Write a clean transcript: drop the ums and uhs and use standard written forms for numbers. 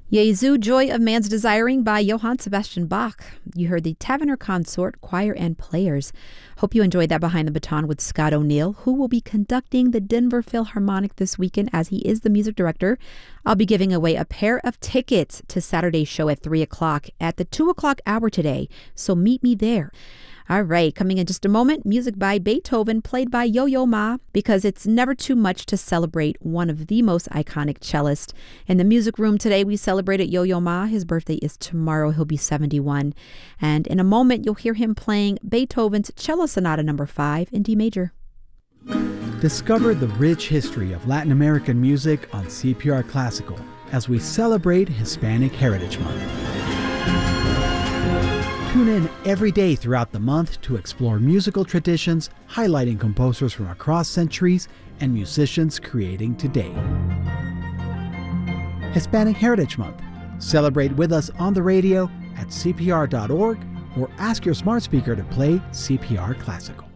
Jesu, Joy of Man's Desiring by Johann Sebastian Bach. You heard the Taverner Consort, Choir and Players. Hope you enjoyed that Behind the Baton with Scott O'Neill, who will be conducting the Denver Philharmonic this weekend as he is the music director. I'll be giving away a pair of tickets to Saturday's show at 3 o'clock at the 2 o'clock hour today, so meet me there. All right, coming in just a moment, music by Beethoven, played by Yo-Yo Ma, because it's never too much to celebrate one of the most iconic cellists. In the music room today, we celebrated Yo-Yo Ma. His birthday is tomorrow. He'll be 71. And in a moment, you'll hear him playing Beethoven's Cello Sonata No. 5 in D major. Discover the rich history of Latin American music on CPR Classical as we celebrate Hispanic Heritage Month. Tune in every day throughout the month to explore musical traditions, highlighting composers from across centuries and musicians creating today. Hispanic Heritage Month. Celebrate with us on the radio at cpr.org or ask your smart speaker to play CPR Classical.